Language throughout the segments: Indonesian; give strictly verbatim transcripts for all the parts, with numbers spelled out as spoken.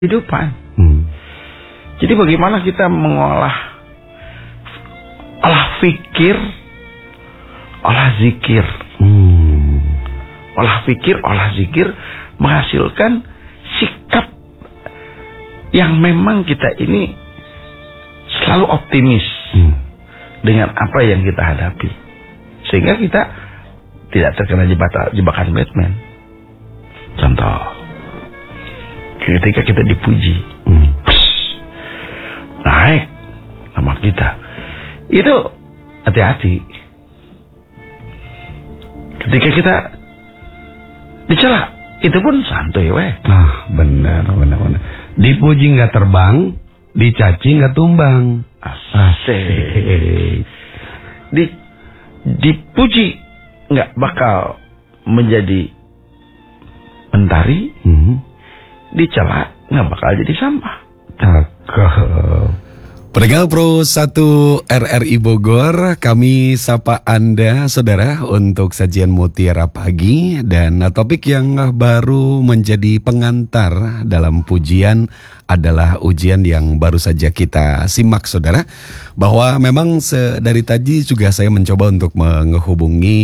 kehidupan. Hmm. Jadi bagaimana kita mengolah olah fikir, olah zikir. Hmm. Olah fikir, olah zikir menghasilkan sikap yang memang kita ini selalu optimis Hmm. dengan apa yang kita hadapi, sehingga kita tidak terkena jebakan, jebakan Batman. Contoh, ketika kita dipuji, Hmm. pss, naik nama kita, itu hati-hati. Ketika kita dicela, itu pun santuy weh. Ah, benar, benar, benar. Dipuji nggak terbang, dicaci nggak tumbang. Asik. Di, dipuji nggak bakal menjadi mentari, Hmm. dicela nggak bakal jadi sampah. Cakep. Pendengar Pro satu R R I Bogor, kami sapa Anda saudara untuk sajian Mutiara Pagi, dan topik yang baru menjadi pengantar dalam pujian adalah ujian yang baru saja kita simak saudara, bahwa memang dari tadi juga saya mencoba untuk menghubungi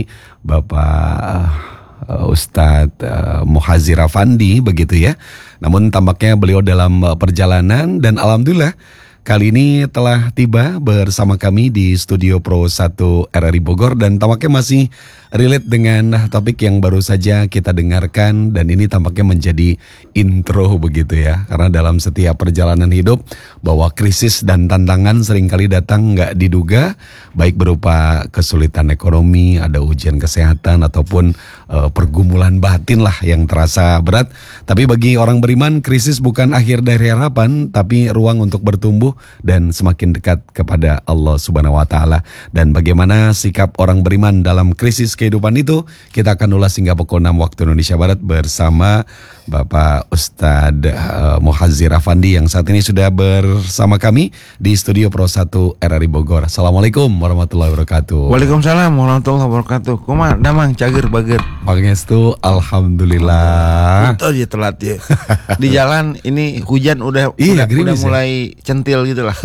Bapak uh, Ustadz uh, Muhazir Afandi begitu ya. Namun tampaknya beliau dalam uh, perjalanan, dan alhamdulillah kali ini telah tiba bersama kami di studio Pro satu R R I Bogor, dan tampaknya masih relate dengan topik yang baru saja kita dengarkan, dan ini tampaknya menjadi intro begitu ya. Karena dalam setiap perjalanan hidup bahwa krisis dan tantangan seringkali datang nggak diduga, baik berupa kesulitan ekonomi, ada ujian kesehatan, ataupun uh, pergumulan batin lah yang terasa berat. Tapi bagi orang beriman, krisis bukan akhir dari harapan, tapi ruang untuk bertumbuh dan semakin dekat kepada Allah Subhanahu wa taala. Dan bagaimana sikap orang beriman dalam krisis kehidupan itu, kita akan ulas hingga pukul enam waktu Indonesia Barat bersama Bapak Ustadz uh, Muhazir Afandi yang saat ini sudah bersama kami di studio Pro satu R R I Bogor. Assalamualaikum warahmatullahi wabarakatuh. Waalaikumsalam warahmatullahi wabarakatuh. Kumaha damang cager bager. Pangestu alhamdulillah. Itu aja telat ya. Di jalan ini hujan udah Iya, udah, gerimis udah ya? mulai centil gitu lah.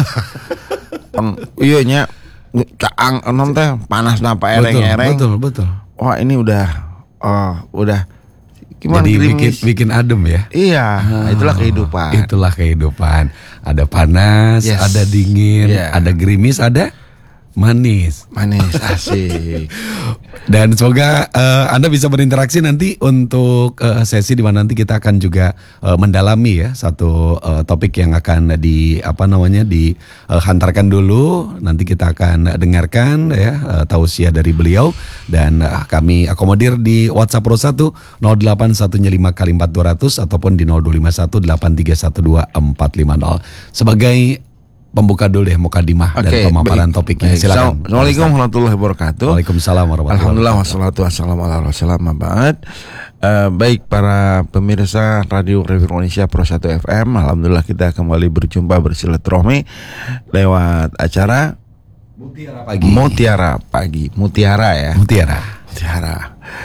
Peng, iya nya caang enom teh panas napa ereng-ereng. Betul, betul, betul. Wah, ini udah oh, udah gimana Jadi bikin, gerimis. bikin adem ya. Iya, Ah, itulah kehidupan. Itulah kehidupan. Ada panas, Yes. ada dingin, Yeah. ada gerimis, ada manis. Manis asik. Dan semoga uh, Anda bisa berinteraksi nanti untuk uh, sesi di mana nanti kita akan juga uh, mendalami ya satu uh, topik yang akan di apa namanya dihantarkan uh, dulu. Nanti kita akan dengarkan ya uh, tausiah dari beliau, dan uh, kami akomodir di WhatsApp Pro satu nol delapan satu lima kali empat dua ratus ataupun di nol dua lima satu delapan tiga satu dua empat lima nol sebagai pembuka dulu deh mukadimah dari pemaparan baik, topiknya. baik. Silakan. Assalamualaikum warahmatullahi wabarakatuh. Waalaikumsalam warahmatullahi Alhamdulillah wabarakatuh. wassalatu wassalamu ala rasulillah ma ba'd. Uh, baik para pemirsa Radio Republik Indonesia Pro satu F M, alhamdulillah kita kembali berjumpa bersilaturahmi lewat acara Mutiara Pagi. Mutiara Pagi. Mutiara ya. Mutiara. Mutiara.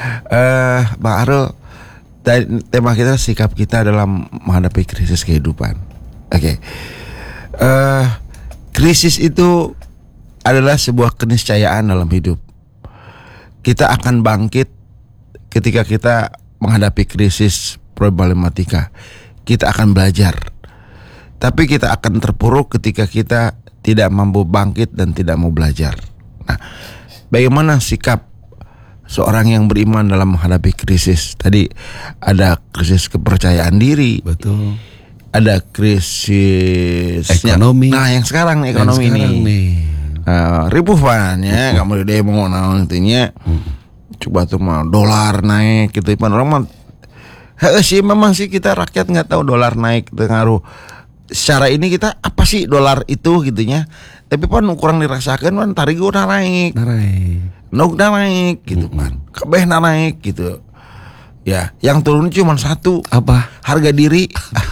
Eh, Bang Arul, tema kita sikap kita dalam menghadapi krisis kehidupan. Oke. Okay. Uh, krisis itu adalah sebuah keniscayaan dalam hidup. Kita akan bangkit ketika kita menghadapi krisis problematika. Kita akan belajar. Tapi kita akan terpuruk ketika kita tidak mampu bangkit dan tidak mau belajar. Nah, bagaimana sikap seorang yang beriman dalam menghadapi krisis? Tadi ada krisis kepercayaan diri. Betul. Ada krisis ekonomi. Nah, yang sekarang nih, ekonomi yang sekarang ini. Nih. Uh, ribuh banyak, kamu di demo naon intinya. Hmm. Coba tuh mah dolar naik gitu, pan orang mah. Heeh sih, memang sih kita rakyat nggak tahu dolar naik itu ngaruh. Secara ini kita apa sih dolar itu gitunya. Tapi pan kurang dirasakan pan tarigu udah naik. Naik. Nuk udah naik gitu pan. Kabeh naik gitu. Ya, yang turun cuma satu. Apa? Harga diri.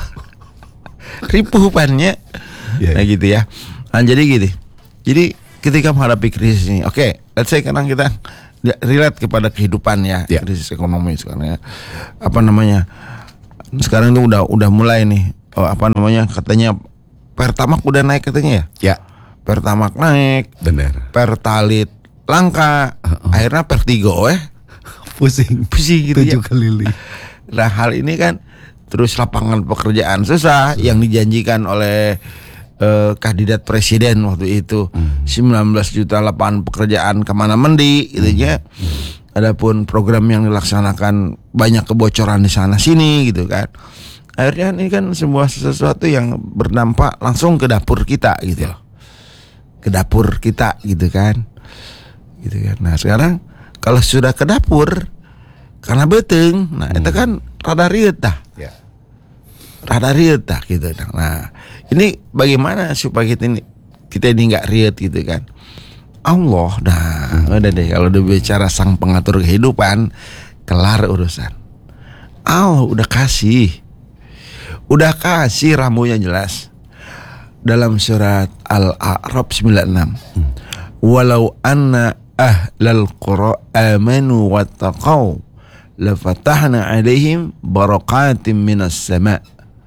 Ripuh pannya. Yeah. Nah gitu ya. Nah, jadi gitu. Jadi ketika menghadapi krisis ini, oke, okay, let's say kadang kita relate kepada kehidupan ya, yeah. Krisis ekonomi sekarang ya. Apa namanya? Sekarang itu udah udah mulai nih oh, apa namanya katanya Pertamax udah naik katanya ya? Ya. Pertamax naik, benar. Pertalite langka, uh-uh. akhirnya Pertigo eh pusing, pusing gitu tujuh ya. keliling. Nah hal ini kan terus lapangan pekerjaan susah yang dijanjikan oleh uh, kandidat presiden waktu itu hmm. sembilan belas juta lapangan pekerjaan kemana mendi gitu ya. Hmm. Adapun program yang dilaksanakan banyak kebocoran di sana sini gitu kan. Akhirnya ini kan sebuah sesuatu yang berdampak langsung ke dapur kita gitu loh. Ke dapur kita gitu kan. Gitu kan. Nah, sekarang kalau sudah ke dapur karena beteng, nah hmm. itu kan rada riet dah. Ya. Rada riet dah gitu. Nah, ini bagaimana supaya kita ini kita ini enggak riet gitu kan. Allah, nah hmm. udah deh kalau udah bicara sang pengatur kehidupan kelar urusan. Allah udah kasih Udah kasih rambunya jelas dalam surat Al-A'raf sembilan puluh enam. Hmm. Walau anna ahlal qura amanu wattaqau lafatahna alaihim barakatim minas sama'.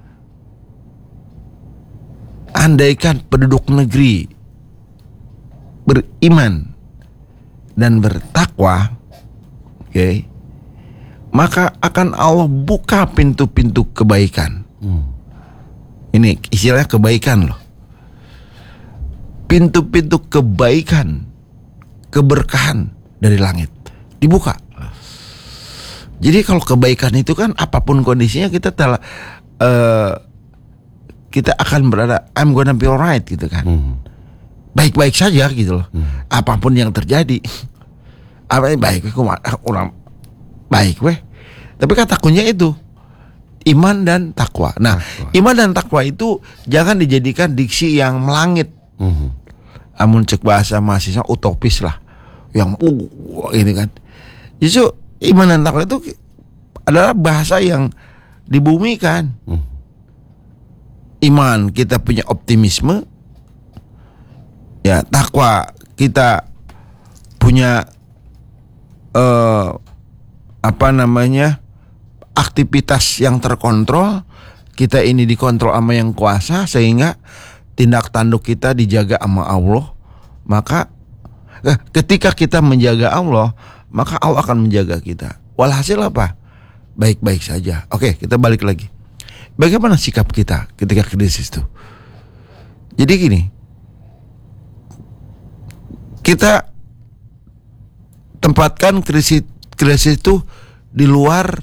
Andaikan penduduk negeri beriman dan bertakwa, oke, okay, maka akan Allah buka pintu-pintu kebaikan. Hmm. Ini istilahnya kebaikan loh. Pintu-pintu kebaikan, keberkahan dari langit dibuka. Jadi kalau kebaikan itu kan apapun kondisinya kita telah uh, kita akan berada I'm gonna be alright gitu kan. Hmm. Baik-baik saja gitu loh. Hmm. Apapun yang terjadi. Apa yang baik aku orang baik weh. Tapi kata kuncinya itu iman dan takwa. Nah, takwa. Iman dan takwa itu jangan dijadikan diksi yang melangit. Mm-hmm. Amun cek bahasa mahasiswa utopis lah, yang uh ini kan. Justru iman dan takwa itu adalah bahasa yang dibumikan. Mm. Iman kita punya optimisme, ya takwa kita punya uh, apa namanya? aktivitas yang terkontrol, kita ini dikontrol sama yang kuasa sehingga tindak tanduk kita dijaga sama Allah. Maka eh, ketika kita menjaga Allah, maka Allah akan menjaga kita. Walhasil apa? Baik-baik saja. Oke, kita balik lagi. Bagaimana sikap kita ketika krisis itu? Jadi gini, kita tempatkan krisis krisis itu di luar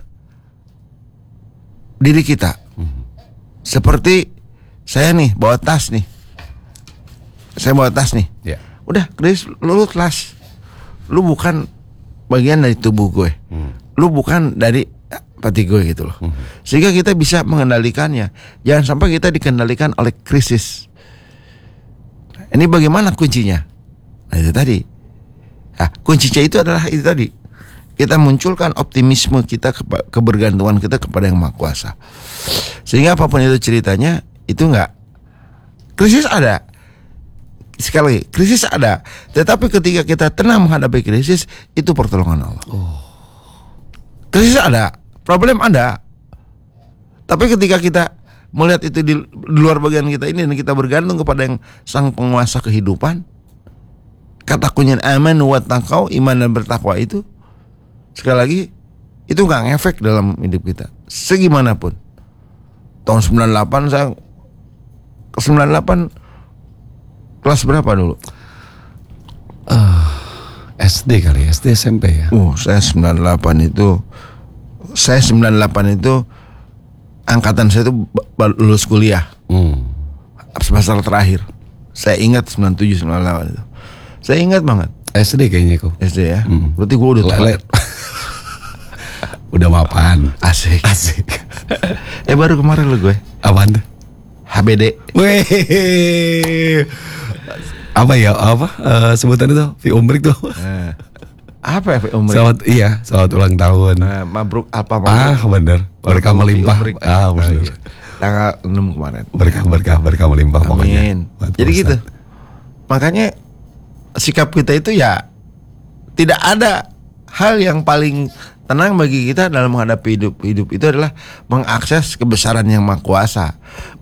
diri kita. Mm-hmm. Seperti saya nih bawa tas nih. Saya bawa tas nih. Yeah. Udah, Chris, lu, lu kelas. Lu bukan bagian dari tubuh gue. Mm. Lu bukan dari pati gue gitu loh. Mm-hmm. Sehingga kita bisa mengendalikannya. Jangan sampai kita dikendalikan oleh krisis. Ini bagaimana kuncinya? Nah, itu tadi. Nah, kuncinya itu adalah itu tadi. Kita munculkan optimisme kita, kebergantungan kita kepada Yang Maha Kuasa. Sehingga apapun itu ceritanya, itu enggak. Krisis ada. Sekali lagi, krisis ada. Tetapi ketika kita tenang menghadapi krisis, itu pertolongan Allah. Oh. Krisis ada, problem ada. Tapi ketika kita melihat itu di luar bagian kita ini dan kita bergantung kepada yang Sang Penguasa kehidupan, kata kunci aman wa taqwa, iman dan bertakwa itu, sekali lagi, itu gak ngefek dalam hidup kita segimanapun. Tahun sembilan puluh delapan saya sembilan puluh delapan kelas berapa dulu? Uh, S D kali, S D S M P ya. Oh, saya sembilan puluh delapan itu Saya sembilan puluh delapan itu angkatan saya itu lulus kuliah. Hmm. Semester terakhir. Saya ingat sembilan puluh tujuh sembilan puluh delapan itu. Saya ingat banget. S D kayaknya kok. S D ya. Hmm. Berarti gue udah lelet. Udah mapan. Asik. Asik. Eh baru kemarin lo gue. Apaan tuh? H B D. Weh. Apa ya? Apa uh, sebutan itu? Vi Umrik tuh. Eh. Apa ya Vi Umrik? Selamat iya, selamat ulang tahun. Eh, mabruk apa mabruk? Ah, bener. Berkah melimpah. Ah, bener. Tanggal enam kemarin. Berkah berkah berkah melimpah pokoknya. Amin. Jadi gitu. Makanya sikap kita itu ya tidak ada hal yang paling tenang bagi kita dalam menghadapi hidup. Hidup itu adalah mengakses kebesaran Yang Maha Kuasa,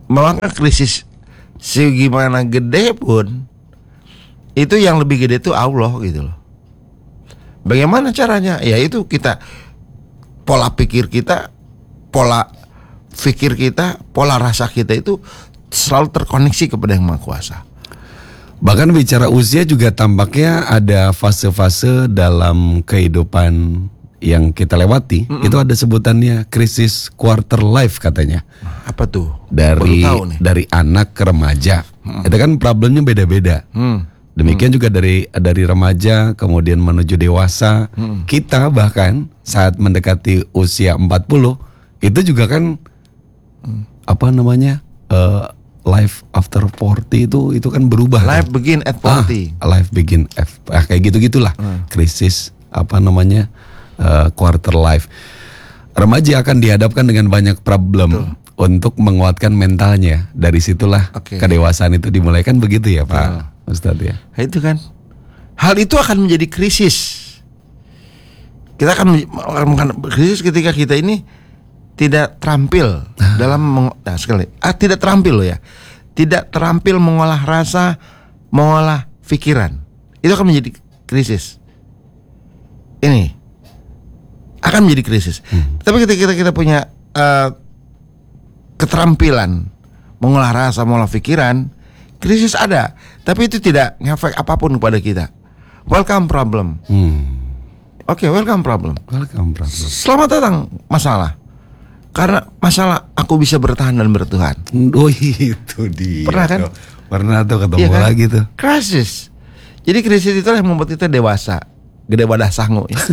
maka krisis segimana gede pun itu yang lebih gede itu Allah gitu loh. Bagaimana caranya? Ya itu kita pola pikir kita, pola pikir kita, pola rasa kita itu selalu terkoneksi kepada Yang Maha Kuasa. Bahkan bicara usia juga tampaknya ada fase-fase dalam kehidupan yang kita lewati. Mm-mm. Itu ada sebutannya krisis quarter life katanya. Apa tuh? Dari dari anak ke remaja. Mm. Itu kan problemnya beda-beda. Mm. Demikian mm. juga dari dari remaja kemudian menuju dewasa. Mm. Kita bahkan saat mendekati usia empat puluh itu juga kan mm. apa namanya? Uh, life after forty itu itu kan berubah. Life kan? begin at forty. Ah, life begin at ah, kayak gitu-gitulah. Hmm. Krisis apa namanya? Uh, quarter life. Remaja akan dihadapkan dengan banyak problem. Betul. Untuk menguatkan mentalnya. Dari situlah okay. kedewasaan itu dimulai, kan begitu ya Pak oh. Ustadz ya. Itu kan. Hal itu akan menjadi krisis. Kita akan akan krisis ketika kita ini tidak terampil ah. dalam meng- nah, sekali ah, tidak terampil loh ya, tidak terampil mengolah rasa, mengolah pikiran, itu akan menjadi krisis. Ini akan menjadi krisis. Hmm. Tapi ketika kita kita punya uh, keterampilan mengolah rasa, mengolah pikiran, krisis ada, tapi itu tidak ngefek apapun kepada kita. Welcome problem. Hmm. Oke, okay, welcome problem. Welcome problem. Selamat datang masalah. Karena masalah aku bisa bertahan dan bertuhan. Oh itu dia. Pernah kan? Pernah tuh ketemu iya kan? Lagi tuh. Krisis. Jadi krisis itulah yang membuat kita dewasa. Gede wadah sangu ya.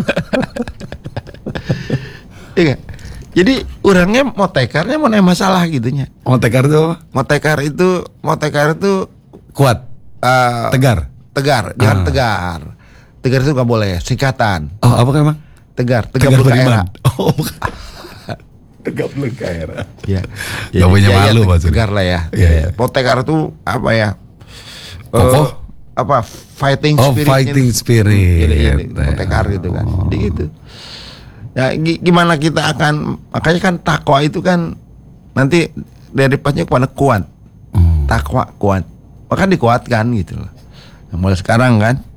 Iya. Jadi orangnya mau tekarnya mau nanya masalah gitunya. Mau tekar itu apa? Mau tekar itu, mau tekar itu kuat. Uh, tegar. Tegar, jangan ah. tegar. Tegar itu gak boleh, singkatan. Oh, apa kan emang? Tegar, tegar beriman. Oh, tegap belum kaya. Ya. Gak punya ya, malu ya, tegar lah ya. Ya, ya. Potekar itu apa ya? Kokoh? Uh, apa fighting oh, spirit. Oh, fighting spirit. Jadi, jadi potekar gitu kan. Oh. Jadi gitu. Ya gimana kita akan, makanya kan takwa itu kan nanti dari depannya kepada kuat. Hmm. Takwa kuat. Maka dikuatkan gitu loh. Nah, mulai sekarang kan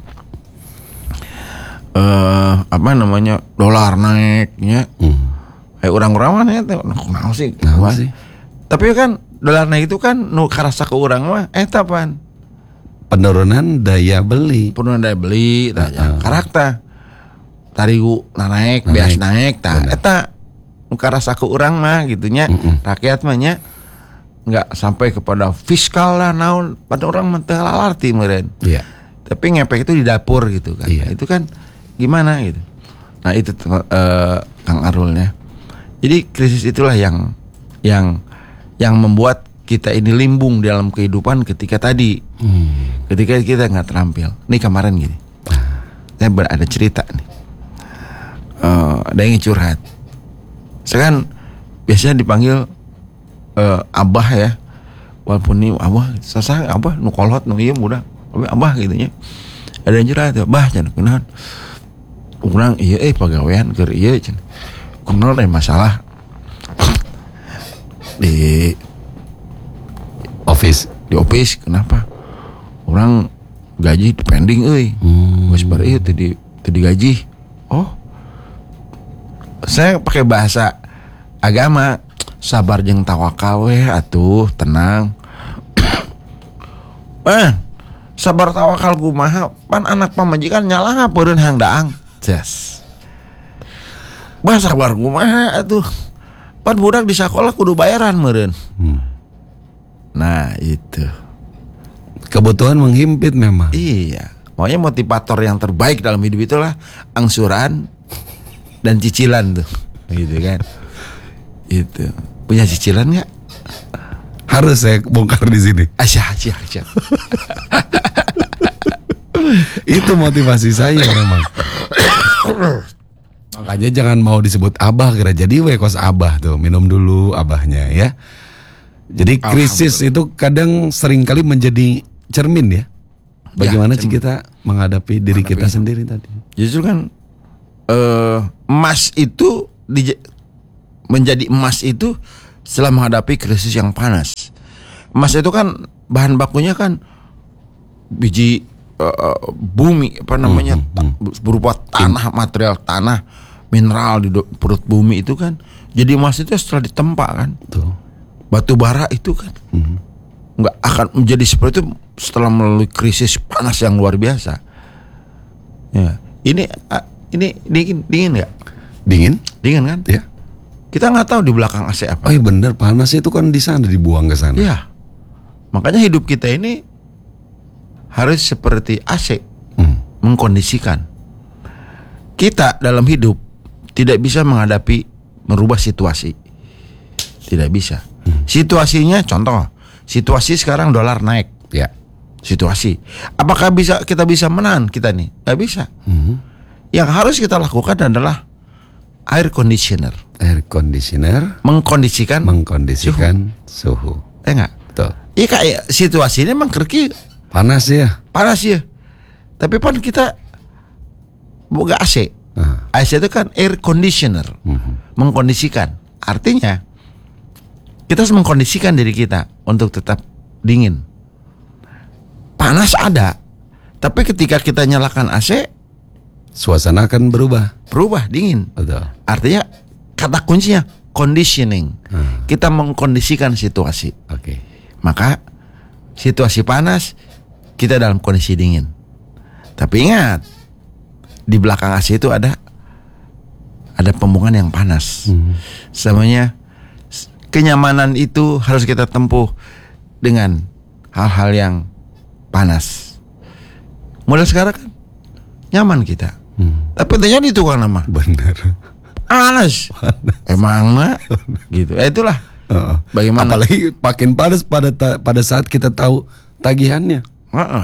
uh, apa namanya? Dolar naiknya. Hmm. Kayak orang-orang mana ya, nah, sih, nah, sih. Tapi kan dolar naik itu kan nu karasa ke orang mah, eh tapan penurunan daya beli, penurunan daya beli, uh, uh. karakter, tarigu naik, bias naik, tak, eta nu karasa ke orang mah gitunya, uh-uh. rakyat mahnya nggak sampai kepada fiskal lah, naon, pada orang mentah lalarti meren, yeah. Tapi ngepek itu di dapur gitu kan, yeah. Itu kan gimana gitu, nah itu uh, Kang Arulnya. Jadi krisis itulah yang yang yang membuat kita ini limbung dalam kehidupan ketika tadi, hmm. ketika kita nggak terampil. Nih kemarin gini, saya ada cerita nih, uh, ada yang curhat. Saya kan biasanya dipanggil uh, abah ya, walaupun ini abah, sasa abah nukolot nu iya mudah, tapi abah gitunya. Ada yang curhat, abah jangan kenalan, kurang iya eh pegawaian ker iya cina. Kenal ada masalah di office, di office kenapa? Orang gaji depending, euy. Hmm. Geus bar ieu tadi tadi gaji. Oh. Saya pakai bahasa agama, sabar jeung tawakal we atuh, tenang. Eh, sabar tawakal kumaha? Pan anak pamajikan nyalah ngapeureun hang daang. Jas. Bah sabar kumaha atuh. Pan budak di sekolah kudu bayaran meureun. Hmm. Nah, itu. Kebutuhan menghimpit memang. Iya. Makanya motivator yang terbaik dalam hidup itulah angsuran dan cicilan tuh. Gitu kan. Itu. Punya cicilan enggak? Harus saya bongkar di sini. Asyah, asyah, asyah. Itu motivasi saya memang. Makanya jangan mau disebut abah kira jadi we kos abah tuh, minum dulu abahnya ya. Jadi krisis itu kadang seringkali menjadi cermin ya. Bagaimana ya, sih kita menghadapi diri menghadapi kita itu sendiri tadi. Justru kan uh, emas itu di, menjadi emas itu setelah menghadapi krisis yang panas. Emas itu kan bahan bakunya kan biji uh, bumi apa namanya Hmm, hmm. berupa tanah, material tanah, mineral di do- perut bumi itu kan. Jadi emas itu setelah ditempa kan, Tuh. batu bara itu kan Hmm. nggak akan menjadi seperti itu setelah melalui krisis panas yang luar biasa. Ya, ini ah, ini dingin dingin nggak? Dingin? Dingin kan? Ya. Kita nggak tahu di belakang A C apa. Oh iya bener, panas itu kan di sana dibuang ke sana. Iya. Makanya hidup kita ini harus seperti A C, Hmm. mengkondisikan. Kita dalam hidup tidak bisa menghadapi merubah situasi. Tidak bisa. Situasinya contoh, situasi sekarang dolar naik. Ya. Situasi. Apakah bisa kita bisa menahan kita nih? Gak bisa. Hmm. Yang harus kita lakukan adalah air conditioner, Air conditioner mengkondisikan mengkondisikan suhu. Eh enggak? Betul. Iya kayak situasinya emang kerki Panas ya. panas ya. Tapi kan kita boga A C. Ah. A C itu kan air conditioner, Mhm. mengkondisikan. Artinya kita harus mengkondisikan diri kita untuk tetap dingin. Panas ada, tapi ketika kita nyalakan A C, Suasana akan berubah. berubah dingin. Betul. Artinya kata kuncinya conditioning. Hmm. Kita mengkondisikan situasi. Oke. Maka situasi panas kita dalam kondisi dingin. Tapi ingat, di belakang A C itu ada ada pembungan yang panas. Hmm. Semuanya kenyamanan itu harus kita tempuh dengan hal-hal yang panas. Mulai sekarang kan nyaman kita. Hmm. Tapi ternyata itu kan nama Bener. panas. Emang mah gitu. Eh, itulah Heeh. bagaimana. Apalagi makin panas pada ta- pada saat kita tahu tagihannya. Heeh.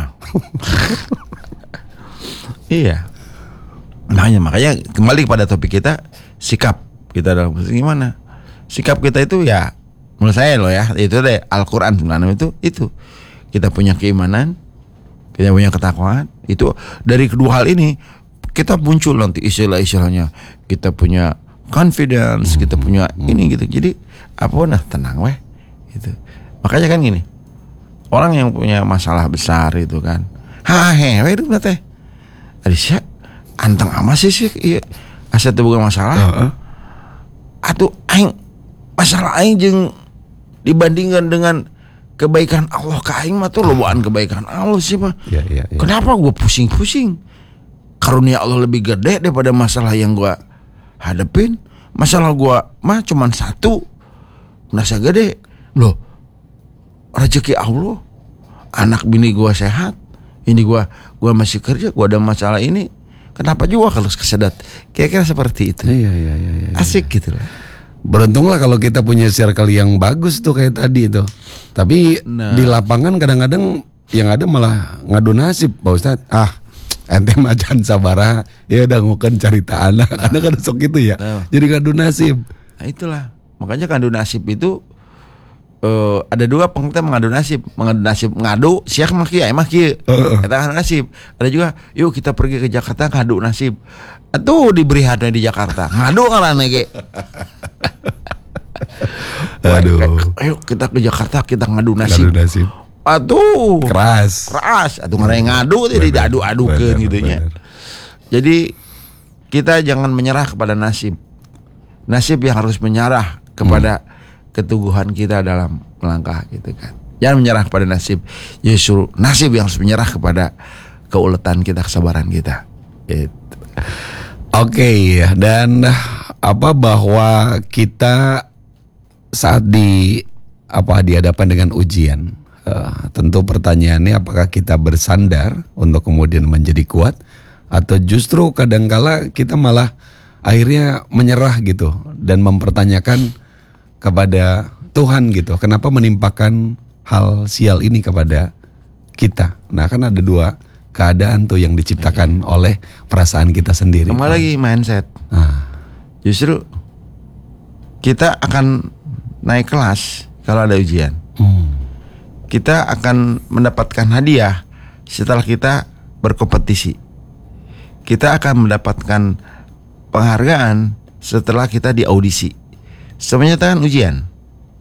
Iya. Makanya makanya kembali kepada topik kita, sikap kita dalam gimana? Sikap kita itu ya menurut saya loh ya, itu deh Al-Qur'an sebenarnya itu itu. Kita punya keimanan, kita punya ketakwaan, itu dari kedua hal ini kita muncul nanti istilah-istilahnya. Kita punya confidence, kita punya ini gitu. Jadi apa nah tenang weh gitu. Makanya kan gini. Orang yang punya masalah besar itu kan. Ha hewe itu teh. Tadi sih anteng amat sih sih iya. Asa teu bukan masalah. Heeh. Atuh aing masalah aing jeung dibandingkan dengan kebaikan Allah ka aing mah tuh lobaan kebaikan Allah sih mah. Ya, ya, ya. Kenapa gua pusing-pusing? Karunia Allah lebih gede daripada masalah yang gua hadepin. Masalah gua mah cuman satu. Nasa gede. Loh, rezeki Allah, anak bini gua sehat, ini gua gua masih kerja, gua ada masalah ini, kenapa juga kalau kesedat? Kira-kira seperti itu. Iya, iya, iya, iya. Asik gitu lah. Beruntunglah kalau kita punya circle yang bagus tuh kayak tadi itu. Tapi Nah. di lapangan kadang-kadang yang ada malah ngadu nasib, Pak Ustadz. Ah, ente macan sabara, ya udah nguken carita anak. Anak kan sok gitu ya. Nah. Jadi ngadu nasib. Nah itulah, makanya kandu nasib itu eh, ada dua pengertian mengadu nasib. Mengadu nasib ngadu, siak mah kieu, emah kieu. Heeh. Eta kan nasib. Ada juga, yuk kita pergi ke Jakarta ngadu nasib. Atuh diberi hadiah di Jakarta. Ngadu ngaranna ge. Aduh. Ayo kita ke Jakarta kita ngadu nasib. Ngadu nasib. Aduh. Keras. Keras. Atuh ngaranna ngadu teh Bener, diadu-adukeun bener, gitu nya. bener. Jadi kita jangan menyerah kepada nasib. Nasib yang harus menyerah kepada keteguhan kita dalam melangkah gitu kan. Jangan menyerah kepada nasib. Justru nasib yang harus menyerah kepada keuletan kita, kesabaran kita. Gitu. Oke, dan apa bahwa kita saat di apa dihadapan dengan ujian, eh, tentu pertanyaannya apakah kita bersandar untuk kemudian menjadi kuat atau justru kadangkala kita malah akhirnya menyerah gitu dan mempertanyakan kepada Tuhan gitu, kenapa menimpakan hal sial ini kepada kita. Nah, kan ada dua keadaan tuh yang diciptakan oleh perasaan kita sendiri. Kembali lagi mindset. Nah, Justru kita akan naik kelas kalau ada ujian. hmm, Kita akan mendapatkan hadiah setelah kita berkompetisi. Kita akan mendapatkan penghargaan setelah kita diaudisi. Semuanya kan ujian.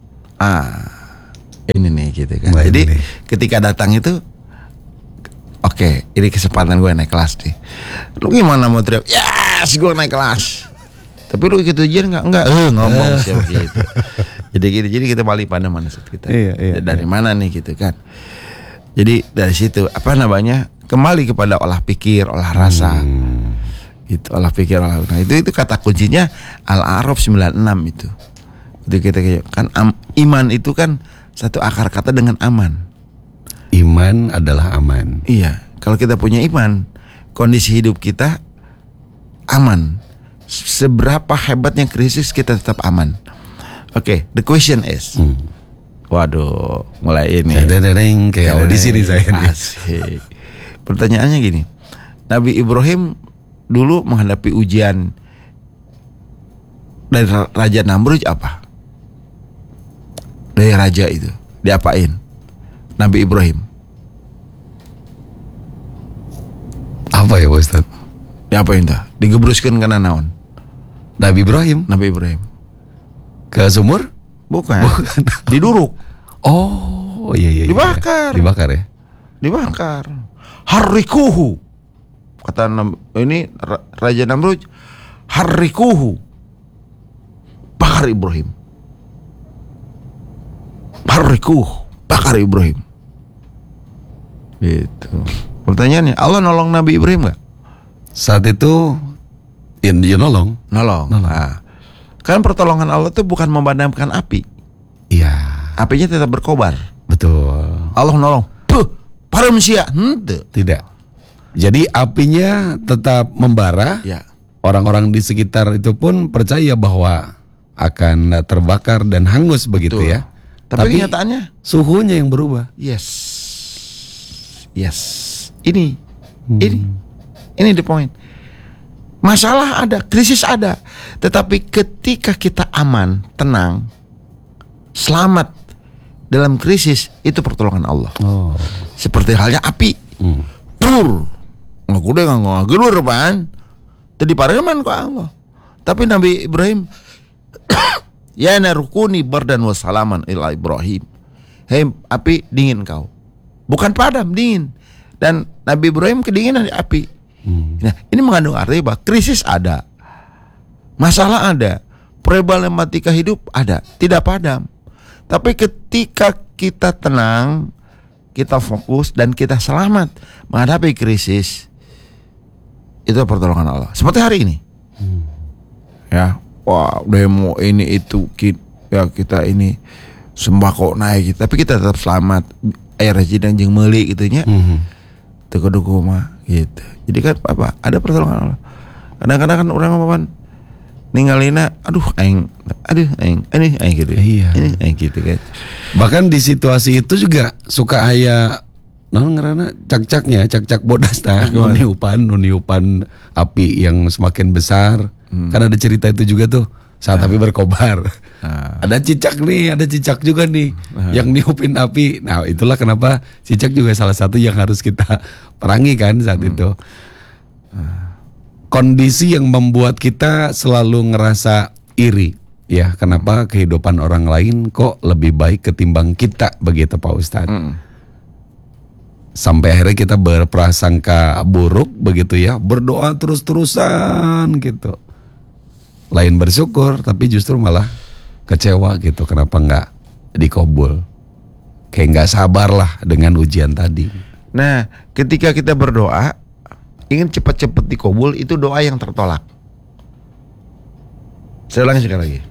ah ini nih gitu kan. Nah, Jadi ini. ketika datang itu, oke, okay, ini kesempatan gue naik kelas nih. Lu gimana mau teriak? Yes, gue naik kelas. Tapi lu ikut ujian nggak? Enggak. Eh ngomong siapa gitu. Jadi gitu. Jadi kita balik pada mindset kita. Iya, iya, dari iya. mana nih gitu kan? Jadi dari situ apa namanya? Kembali kepada olah pikir, olah rasa. Hmm. Itu olah pikir, olah. Nah, itu itu kata kuncinya Al-A'raf sembilan puluh enam itu. Itu kita kan am, iman itu kan satu akar kata dengan aman. Iman adalah aman. Iya, kalau kita punya iman, kondisi hidup kita aman. Seberapa hebatnya krisis kita tetap aman. Oke, okay, the question is, Hmm. waduh, mulai ini. Dedeng kayak audisi nih saya nih. Asik. Pertanyaannya gini, Nabi Ibrahim dulu menghadapi ujian dari Raja Namrud apa? Dari raja itu diapain? Nabi Ibrahim Apa ya Pak Ustadz? diapain tuh? Digebruskan kena naon? Nabi Ibrahim Nabi Ibrahim ke sumur? bukan, Bukan. diduruk, Oh iya iya. iya. Dibakar. Dibakar ya. dibakar. Harrikuhu, kata Nam- ini Ra- Raja Namrud, harrikuhu, bakar Ibrahim, harrikuhu, bakar Ibrahim. Gitu. Pertanyaannya, Allah nolong Nabi Ibrahim nggak? Saat itu ya, ya nolong. Nolong. Nolong. Nah, kan pertolongan Allah itu bukan memadamkan api, Iya. apinya tetap berkobar. Betul. Allah nolong, puh, para manusia, hente. Tidak. Jadi apinya tetap membara. Ya, Orang-orang di sekitar itu pun percaya bahwa akan terbakar dan hangus begitu betul. ya. Tapi, kenyataannya, suhunya yang berubah. yes, yes. Ini, Hmm. ini, ini the point. Masalah ada, krisis ada, tetapi ketika kita aman, tenang, selamat dalam krisis, itu pertolongan Allah. Oh. Seperti halnya api, Hmm. tur, nggak kuda nggak nggak gelur pan, tadi pareman kok Allah. Tapi Nabi Ibrahim, ya narukuni bardan wassalaman ila Ibrahim. Hei api, dingin kau, bukan padam, dingin. Dan Nabi Ibrahim kedinginan di api. Hmm. Nah, ini mengandung arti bahwa krisis ada, masalah ada, problematika hidup ada, tidak padam. Tapi ketika kita tenang, kita fokus dan kita selamat menghadapi krisis, itu pertolongan Allah. Seperti hari ini, Hmm. ya, wah demo ini itu kita, ya kita ini sembako naik, tapi kita tetap selamat. Air rajin jeung meuli gitunya. Hmm. Teu kudu kumaha gitu. Jadi kan apa? Ada pertolongan Allah. Kadang-kadang kan orang apa ninggalina, aduh aing, aduh aing, ini aing gitu. Iya. Ini aing gitu kan. Bahkan di situasi itu juga suka aya non ngarana cak-caknya, cak-cak bodas tah, nuniupan, nuniupan api yang semakin besar. Hmm. Kan ada cerita itu juga tuh. Saat api berkobar. Nah. Ada cicak nih, ada cicak juga nih Nah. yang niupin api. Nah, itulah kenapa cicak juga salah satu yang harus kita perangi kan saat Hmm. itu. Kondisi yang membuat kita selalu ngerasa iri. Ya, kenapa kehidupan orang lain kok lebih baik ketimbang kita, begitu Pak Ustadz. Mm. Sampai akhirnya kita berprasangka buruk begitu ya, berdoa terus-terusan gitu. Lain bersyukur tapi justru malah kecewa gitu, kenapa nggak dikabul. Kayak nggak sabar lah dengan ujian tadi. Nah, ketika kita berdoa ingin cepat-cepat dikabul, itu doa yang tertolak. Saya ulangi sekali lagi.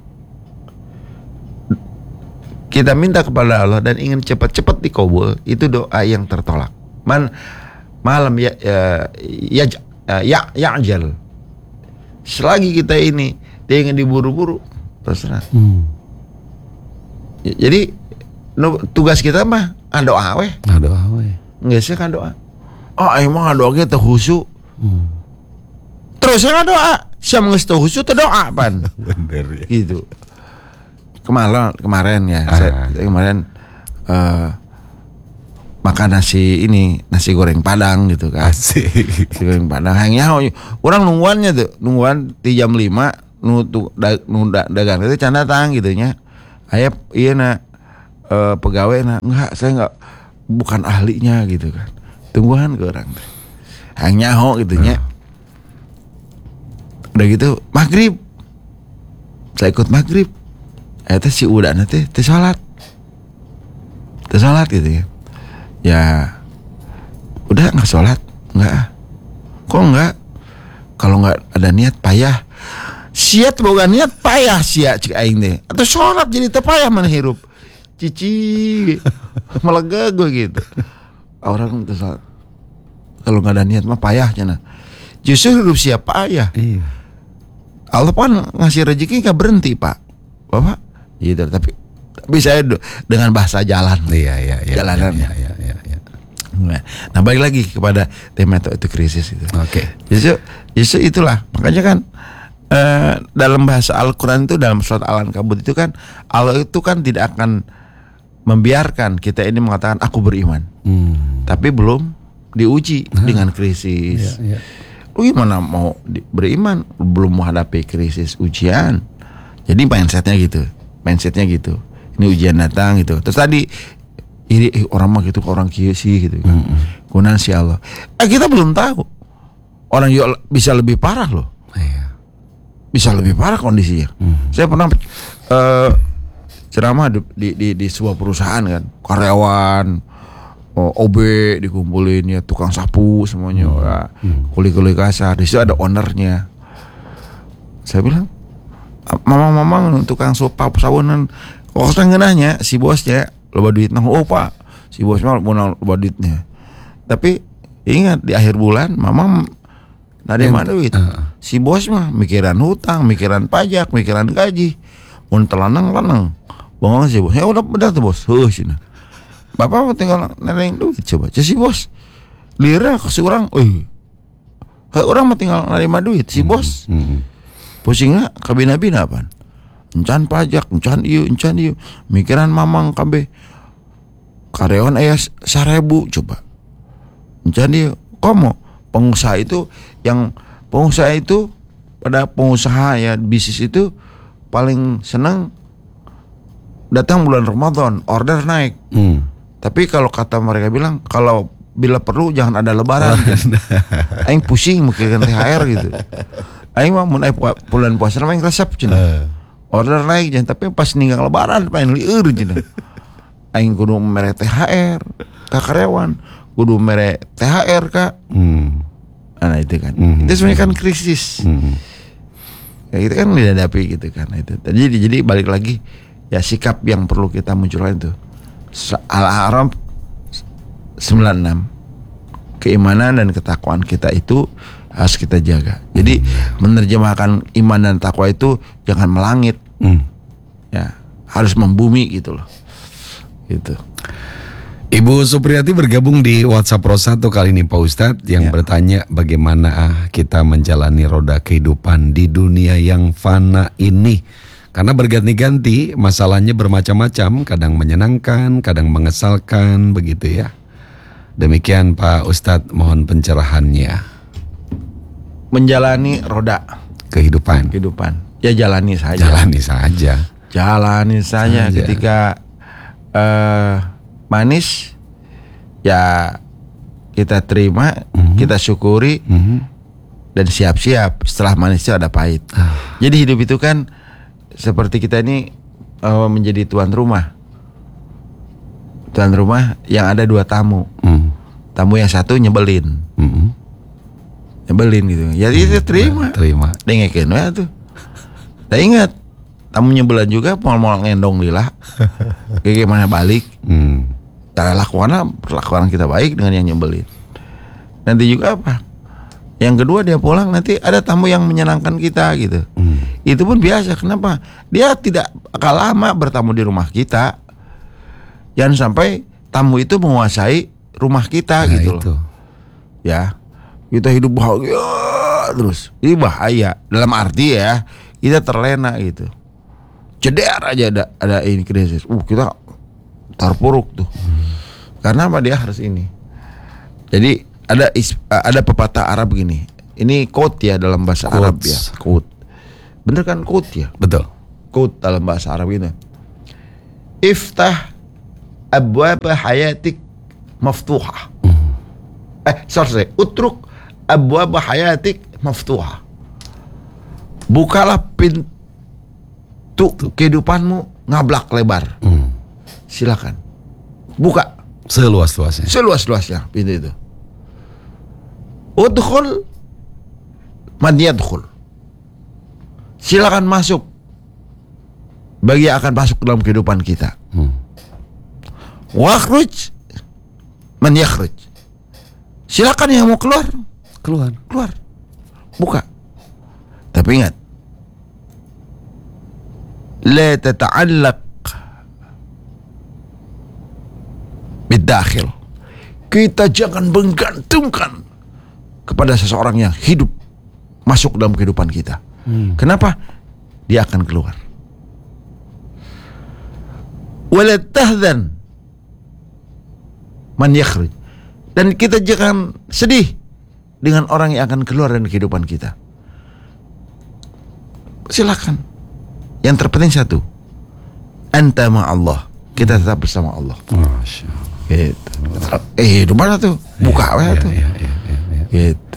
Kita minta kepada Allah dan ingin cepat-cepat dikabul, itu doa yang tertolak. Man malam ya ya ya ya, ya ajal. Selagi kita ini dia ingin diburu-buru, terserah. Hmm. Ya, jadi no, tugas kita mah doa weh. Aduh, awe. Nggak sih kan doa. Oh, emang doa kita khusyuk. Hmm. Terus saya doa, siapa nggak tahu khusyuk doa pan, Bener ya. gitu. Kemarin kemarin ya, Ah. saya, saya kemarin uh, makan nasi ini nasi goreng Padang gitu kan. Asik. Nasi goreng Padang, hanya orang nungguannya tuh, nungguan di jam lima, nu tuh da, nu da, dagang itu can datang gitunya. Ayah iya na uh, pegawai, nah enggak, saya enggak, bukan ahlinya gitu kan. Tungguan ke orang teh. Hang nyaho gitu nya. Udah gitu maghrib. Saya ikut maghrib. Eta si udana teh teh salat. Teh salat gitu ya. Ya udah enggak salat, enggak. Kok enggak? Kalau enggak ada niat payah. Sia boga niat payah sia cik aing teh. Atau salat jadi teu payah mana hirup. Cici melega gue gitu. Orang teu salat. Kalau nggak ada niat mah payah cenah. Justru hidup siapa payah. Iya. Allah kan ngasih rezeki nggak berhenti pak, bapak. Gitu. Tapi tapi saya dengan bahasa jalan. Iya iya iya. Jalanan. Iya iya iya. iya. Nah balik lagi kepada tema itu, itu krisis itu. Oke. Okay. Justru justru itulah makanya kan eh, dalam bahasa Al-Quran itu dalam surat Al-Ankabut itu kan Allah itu kan tidak akan membiarkan kita ini mengatakan aku beriman, hmm. tapi belum diuji nah. dengan krisis. Ya, ya. Lu gimana mau di, beriman belum menghadapi krisis ujian? Jadi mindsetnya gitu, mindsetnya gitu. Ini ujian datang gitu. Terus tadi ini eh, orang mah gitu, orang kieu sih gitu kan. Hmm. Gunan si Allah. Eh, kita belum tahu. Orang juga bisa lebih parah loh. Ya. Bisa lebih parah kondisinya. Hmm. Saya pernah uh, ceramah di, di di di sebuah perusahaan kan, karyawan O B dikumpulin ya, tukang sapu semuanya, hmm. ya, kuli-kuli kasar. Di situ ada ownernya. Saya bilang, mamang-mamang tukang sopa sabunan, kok ngenahnya si bosnya loba duit. Nah, oh pak, si bos mah mau loba duitnya. Tapi ingat di akhir bulan, mamang nade mana duit. Uh. Si bos mah mikiran hutang, mikiran pajak, mikiran gaji. Mun telanang-lanang, bongong si bos. Ya udah benar tuh bos. Heuh cenah. Bapak mau tinggal nereng duit coba. Si bos lira ke seorang, oi. Orang mau tinggal nerima duit si bos. Mm-hmm. Pusingnya kabina-bina apaan? Encan pajak, encan ieu, encan ieu. Mikiran mamang kabeh. Karyawan aya seribu coba. Encan ieu. Komo pengusaha itu yang pengusaha itu pada pengusaha ya bisnis itu paling senang datang bulan Ramadan, order naik. Mm. Tapi kalau kata mereka bilang, kalau bila perlu jangan ada lebaran. Aing pusing mikirkan T H R gitu. Aing mah mun aya bulan puasa mah aing resep cenah. Order naik jangan, tapi pas ninggal lebaran paling lieur cenah. Aing kudu mere T H R ka karyawan, kudu mere T H R ka. Hmm. Nah itu kan. Hmm. Itu sebenarnya kan krisis. Hmm. Ya itu kan dihadapi gitu kan itu. Jadi jadi balik lagi ya sikap yang perlu kita munculkan itu. Al-A'raf sembilan puluh enam, keimanan dan ketakwaan kita itu harus kita jaga. Jadi menerjemahkan iman dan takwa itu jangan melangit, hmm. ya harus membumi gitu loh. Gitu. Ibu Supriyati bergabung di WhatsApp Pro satu kali ini Pak Ustadz yang ya. bertanya bagaimana kita menjalani roda kehidupan di dunia yang fana ini. Karena berganti-ganti, masalahnya bermacam-macam, kadang menyenangkan, kadang mengesalkan, begitu ya. Demikian Pak Ustadz, mohon pencerahannya. Menjalani roda kehidupan. Kehidupan. Ya jalani saja. Jalani saja. Jalani saja. saja. Ketika uh, manis, ya kita terima, mm-hmm. kita syukuri, mm-hmm. dan siap-siap. Setelah manis itu ada pahit. Ah. Jadi hidup itu kan seperti kita ini uh, menjadi tuan rumah. Tuan rumah yang ada dua tamu. Mm. Tamu yang satu nyebelin. Mm-hmm. Nyebelin gitu. Ya mm. itu terima. Terima. Dengekeun we tuh. Nah ingat, tamu nyebelin juga mau-mau ngendong lila. Kayak gimana balik? Mm. Cara lakuannya perlakuan kita baik dengan yang nyebelin. Nanti juga apa? Yang kedua dia pulang nanti ada tamu yang menyenangkan kita gitu. Hmm. Itu pun biasa. Kenapa? Dia tidak akan lama bertamu di rumah kita. Jangan sampai tamu itu menguasai rumah kita nah, gitu itu. Loh. Ya. Kita hidup bahagia terus. Ini bahaya. Dalam arti ya, kita terlena gitu. Ceder aja ada ada ini krisis. Uh, kita terpuruk tuh. Hmm. Karena apa dia harus ini. Jadi ada ada pepatah Arab begini. Ini quote ya dalam bahasa Quotes. Arab ya. Quote. Bener kan quote ya? Betul. Quote dalam bahasa Arab gitu. Iftah abwab hayatik maftuha. Eh, sorry, utruk abwab hayatik maftuha. Bukalah pintu kehidupanmu ngablak lebar. Hmm. Silakan. Buka seluas-luasnya. Seluas-luasnya pintu itu. Udkhul man yadkhul. Silakan masuk bagi yang akan masuk dalam kehidupan kita. Hmm. Wakhruj man yakhruj. Silakan yang mau keluar, keluar, keluar. Buka. Tapi ingat, la tata'allaq bidakhil. Kita jangan menggantungkan kepada seseorang yang hidup masuk dalam kehidupan kita. Hmm. Kenapa? Dia akan keluar. Wala tahzan man yakhruj. Dan kita jangan sedih dengan orang yang akan keluar dari kehidupan kita. Silakan. Yang terpenting satu, anta ma'allah. Kita tetap bersama Allah. Masya Allah. Gitu. Eh, di mana tuh? Buka ya, ya tuh. Ya, ya, ya, ya. Gitu.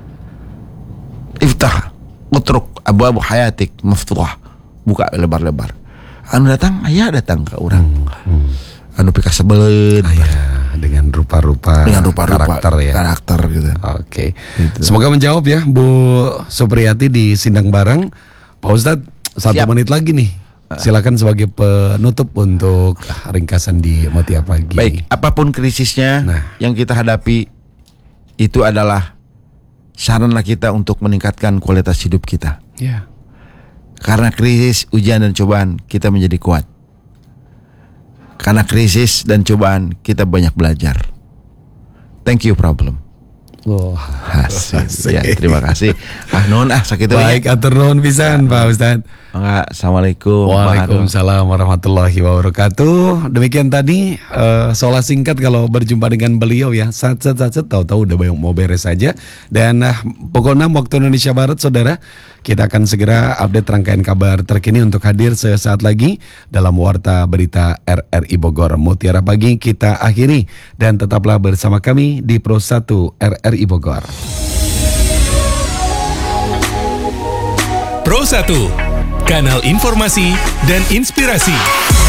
Iftah, utruk abwab hayatik maftuhah. Buka lebar-lebar. Anu datang, ayah datang ke orang. Hmm, hmm. Anu pika sebelen. Ayah dengan rupa-rupa, dengan rupa-rupa karakter ya. Karakter gitu. Oke. Gitu. Semoga menjawab ya Bu Supriyati di Sindang Barang. Pak Ustadz, satu Siap. menit lagi nih. Silakan sebagai penutup untuk ringkasan di Mutia Pagi. Baik, apapun krisisnya nah. yang kita hadapi, itu adalah sarana kita untuk meningkatkan kualitas hidup kita. Ya. Karena krisis, ujian dan cobaan kita menjadi kuat. Karena krisis dan cobaan kita banyak belajar. Thank you problem. Wah, wow. Asik. Ya, terima kasih. Ah non ah sakit baik atur nuhun pisan Pak Ustadz. Enggak, assalamualaikum. Waalaikumsalam warahmatullahi wabarakatuh. Demikian tadi uh, soal singkat kalau berjumpa dengan beliau ya. Sat sat sat tahu-tahu udah banyak mau beres saja. Dan uh, pukul enam waktu Indonesia Barat, saudara, kita akan segera update rangkaian kabar terkini untuk hadir sesaat lagi dalam Warta Berita R R I Bogor. Mutiara Pagi kita akhiri dan tetaplah bersama kami di Pro satu R R I Bogor. Pro satu, kanal informasi dan inspirasi.